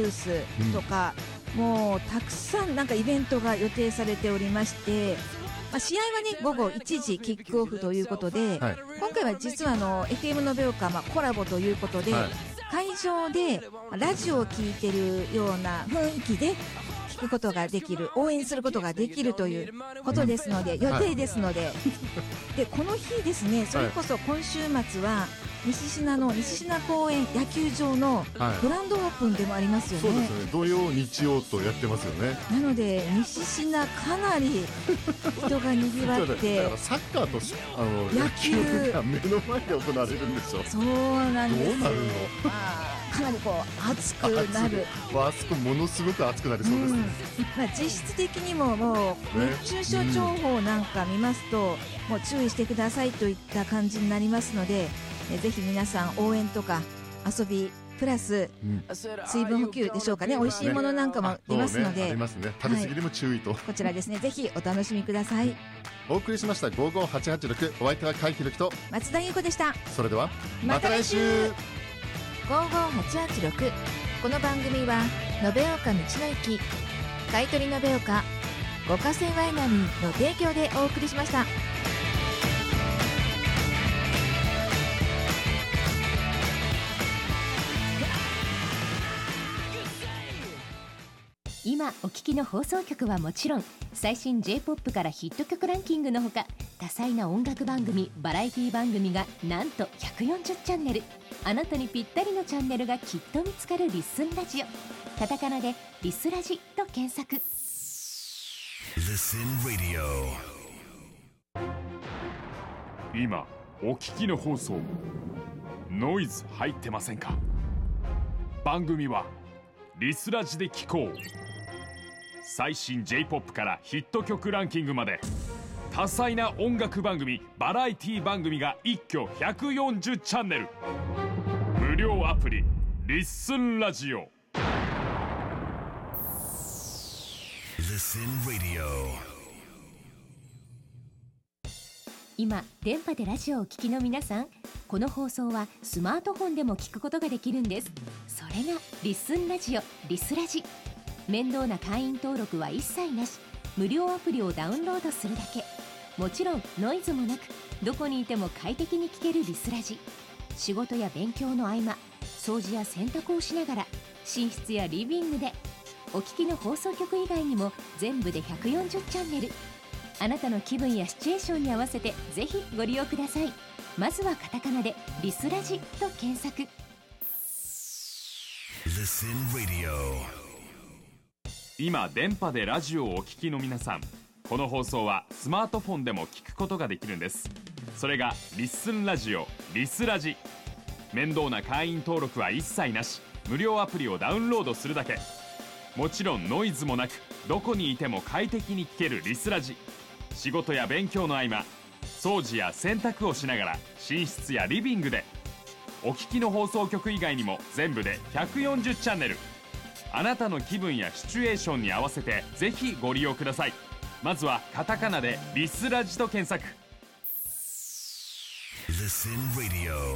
ースとか、もうたくさんなんかイベントが予定されておりまして、試合はね午後1時キックオフということで、今回は実はFM 延岡、コラボということで、会場でラジオを聴いてるような雰囲気で聞くことができる、応援することができるということですので、予定ですので、でこの日ですね、それこそ今週末は西品の西品公園野球場のグランドオープンでもありますよね。 そうですね、土曜日曜とやってますよね。 なので西品かなり人がにぎわってだからサッカーと野球が目の前で行われるんでしょ。 そうなんです。 どうなるの。 かなりこう熱くなる。 あそこものすごく熱くなりそうですね。 実質的にももう熱中症情報なんか見ますと、もう注意してくださいといった感じになりますので、ぜひ皆さん応援とか遊びプラス水分補給でしょうかね、美味しいものなんかも出ますので、 ありますね、食べ過ぎでも注意と、 こちらですね、ぜひお楽しみください。 お送りしました55886、お相手は海ひろきと松田優子でした。 それではまた来週。55886、この番組は延岡道の駅買取延岡五ヶ瀬ワイナリーの提供でお送りしました。 今お聞きの放送局はもちろん、最新 J-POP からヒット曲ランキングのほか、多彩な音楽番組、バラエティ番組がなんと140チャンネル。あなたにぴったりのチャンネルがきっと見つかるリッスンラジオ。カタカナでリスラジと検索。 Listen Radio。 今お聞きの放送、ノイズ入ってませんか？番組はリスラジで聞こう。最新 J-POP からヒット曲ランキングまで、多彩な音楽番組、バラエティ番組が一挙140チャンネル。無料アプリリッスンラジオ。 Listen Radio。 今電波でラジオをお聞きの皆さん、この放送はスマートフォンでも聞くことができるんです。それがリッスンラジオ、リスラジ。面倒な会員登録は一切なし、無料アプリをダウンロードするだけ。もちろんノイズもなく、どこにいても快適に聞けるリスラジ。仕事や勉強の合間、掃除や洗濯をしながら、寝室やリビングで。お聞きの放送局以外にも全部で140チャンネル。あなたの気分やシチュエーションに合わせてぜひご利用ください。まずはカタカナでリスラジと検索。 Listen Radio。 今電波でラジオをお聞きの皆さん、この放送はスマートフォンでも聞くことができるんです。それがリッスンラジオ、リスラジ。面倒な会員登録は一切なし、無料アプリをダウンロードするだけ。もちろんノイズもなく、どこにいても快適に聞けるリスラジ。仕事や勉強の合間、掃除や洗濯をしながら、寝室やリビングで。お聞きの放送局以外にも全部で140チャンネル。あなたの気分やシチュエーションに合わせてぜひご利用ください。まずはカタカナでリスラジと検索。 Listen Radio。